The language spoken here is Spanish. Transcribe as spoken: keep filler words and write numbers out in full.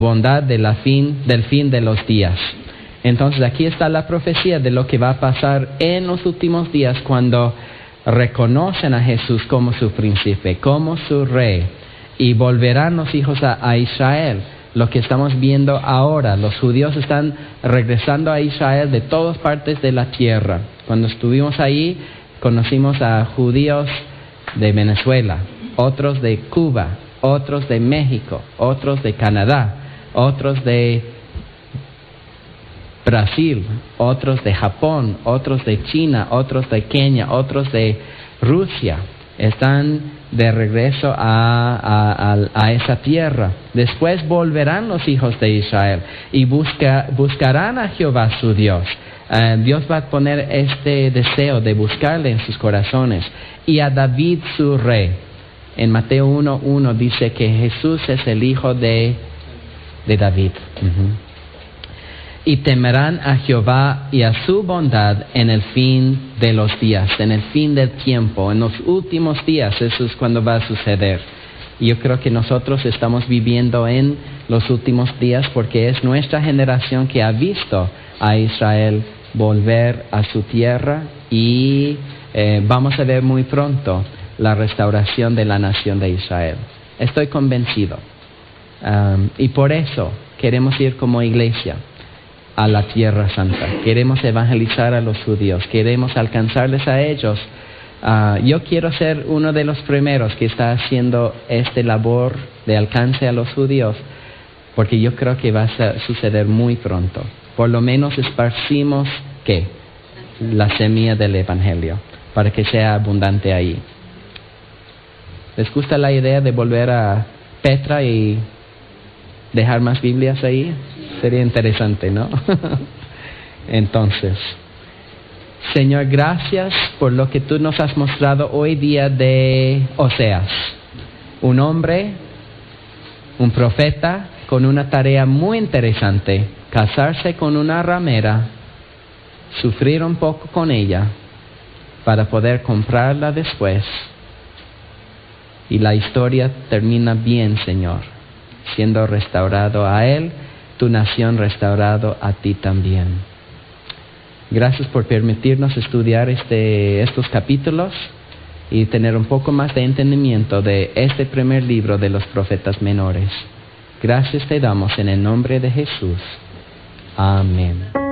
bondad de la fin, del fin de los días. Entonces aquí está la profecía de lo que va a pasar en los últimos días cuando reconocen a Jesús como su príncipe, como su rey, y volverán los hijos a, a Israel. Lo que estamos viendo ahora, los judíos están regresando a Israel de todas partes de la tierra. Cuando estuvimos ahí, conocimos a judíos de Venezuela, otros de Cuba, otros de México, otros de Canadá, otros de Brasil, otros de Japón, otros de China, otros de Kenia, otros de Rusia. Están de regreso a, a, a, a esa tierra. Después volverán los hijos de Israel y busca, buscarán a Jehová su Dios. Uh, Dios va a poner este deseo de buscarle en sus corazones. Y a David su rey. En Mateo uno uno dice que Jesús es el hijo de, de David. Uh-huh. Y temerán a Jehová y a su bondad en el fin de los días, en el fin del tiempo, en los últimos días. Eso es cuando va a suceder. Y yo creo que nosotros estamos viviendo en los últimos días porque es nuestra generación que ha visto a Israel volver a su tierra y eh, vamos a ver muy pronto la restauración de la nación de Israel. Estoy convencido. Um, y por eso queremos ir como iglesia a la Tierra Santa. Queremos evangelizar a los judíos. Queremos alcanzarles a ellos. Uh, yo quiero ser uno de los primeros que está haciendo esta labor de alcance a los judíos, porque yo creo que va a suceder muy pronto. Por lo menos esparcimos, ¿qué? La semilla del Evangelio, para que sea abundante ahí. ¿Les gusta la idea de volver a Petra y dejar más Biblias ahí? Sería interesante, ¿no? Entonces, Señor, gracias por lo que tú nos has mostrado hoy día de Oseas. Un hombre, un profeta con una tarea muy interesante: casarse con una ramera, sufrir un poco con ella para poder comprarla después. Y la historia termina bien, Señor, siendo restaurado a él, tu nación restaurado a ti también. Gracias por permitirnos estudiar este, estos capítulos y tener un poco más de entendimiento de este primer libro de los profetas menores. Gracias te damos en el nombre de Jesús. Amén.